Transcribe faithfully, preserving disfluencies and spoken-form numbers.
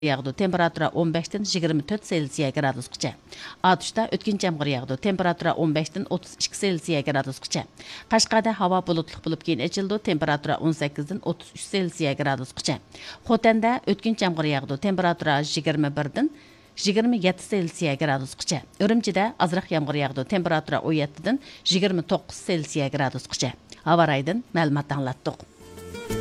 yağdı. Temperatura on beşten yigirma to'rt Selsiya gradusgacha. Atuşda o'tkinchi yomg'ir yağdı. Temperatura on beşten o'ttiz ikki Selsiya gradusgacha. Qashqarda havo bulutli bo'lib keyin ochildi. Temperatura on sakkizdan o'ttiz uch Selsiya gradusgacha. Xotanda o'tkinchi yomg'ir yağdı. Temperatura yigirma birdan yigirma yetti Selsiya gradusgacha. Urumchida azroq yomg'ir yağdı. Temperatura o'n yettidan yigirma to'qqiz Selsiya gradusgacha. Havo raydan ma'lumot anglatdik.